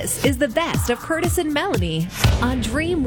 This is the best of Curtis and Melanie on Dream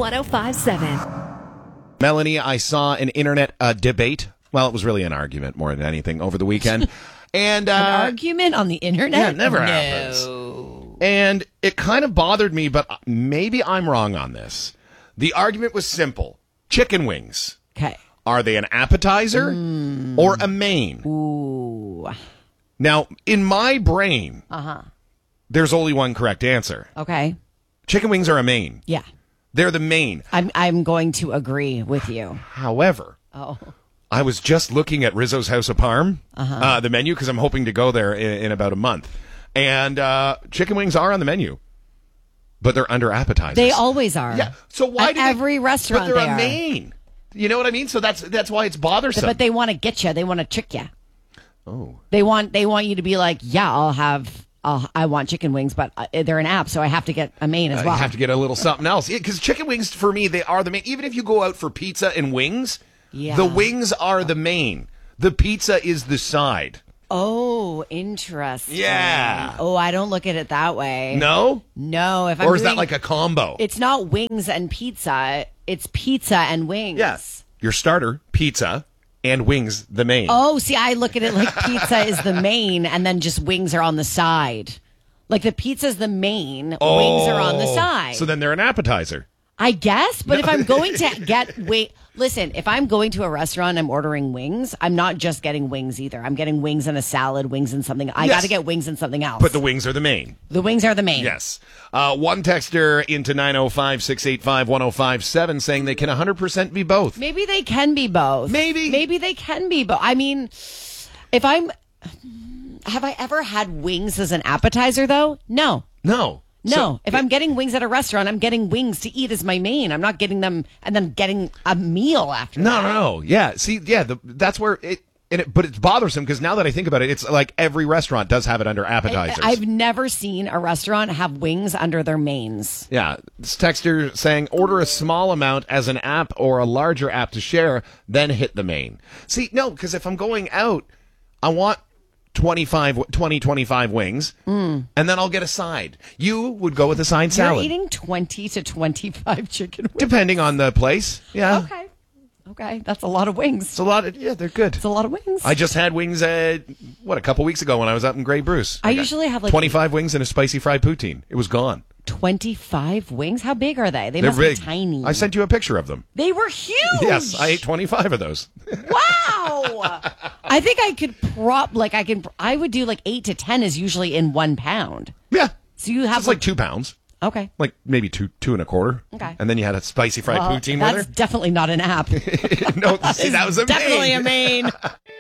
105.7. Melanie, I saw an internet debate. Well, it was really an argument more than anything over the weekend. And an argument on the internet? Yeah, it never happens. And it kind of bothered me, but maybe I'm wrong on this. The argument was simple. Chicken wings. Okay. Are they an appetizer or a main? Ooh. Now, in my brain, there's only one correct answer. Okay. Chicken wings are a main. Yeah. They're the main. I'm going to agree with you. However, I was just looking at Rizzo's House of Parm, the menu, because I'm hoping to go there in about a month. And chicken wings are on the menu, but they're under appetizers. They always are. Yeah. So why at every restaurant But they're they a are. main. You know what I mean? So that's why it's bothersome. But they want to get you. They want to trick you. Oh. They want you to be like, yeah, I want chicken wings, but they're an app, so I have to get a main as well. You have to get a little something else. Because chicken wings, for me, they are the main. Even if you go out for pizza and wings, the wings are the main. The pizza is the side. Oh, interesting. Yeah. Oh, I don't look at it that way. No? No. Or is that like a combo? It's not wings and pizza. It's pizza and wings. Yes. Your starter, pizza, and wings, the main. Oh, see, I look at it like pizza is the main and then just wings are on the side. Like the pizza's the main, wings are on the side. So then they're an appetizer. I guess, but if I'm going to listen, if I'm going to a restaurant and I'm ordering wings, I'm not just getting wings either. I'm getting wings and a salad, wings and something. I got to get wings and something else. But the wings are the main. The wings are the main. Yes. One texter into 905-685-1057 saying they can 100% be both. Maybe they can be both. Maybe they can be both. I mean, have I ever had wings as an appetizer though? No. No, So, if I'm getting wings at a restaurant, I'm getting wings to eat as my main. I'm not getting them and then getting a meal after that. No. Yeah. See, yeah, that's where but it's bothersome because now that I think about it, it's like every restaurant does have it under appetizers. I've never seen a restaurant have wings under their mains. Yeah. This texter saying order a small amount as an app or a larger app to share, then hit the main. See, no, because if I'm going out, I want 25 wings, and then I'll get a side. You would go with a side salad. You're eating 20 to 25 chicken wings. Depending on the place. Yeah. Okay. That's a lot of wings. It's a lot of, they're good. It's a lot of wings. I just had wings, a couple weeks ago when I was out in Grey Bruce. I usually have like 25 wings and a spicy fried poutine. It was gone. 25 wings? How big are they? They're must big. Be tiny. I sent you a picture of them. They were huge. Yes, I ate 25 of those. Wow. I think I could I would do like 8 to 10 is usually in 1 pound. Yeah. So you have it's like 2 pounds. Okay. Like maybe two and a quarter. Okay. And then you had a spicy fried poutine with her. That's definitely not an app. No, see, that was a definitely main. a main.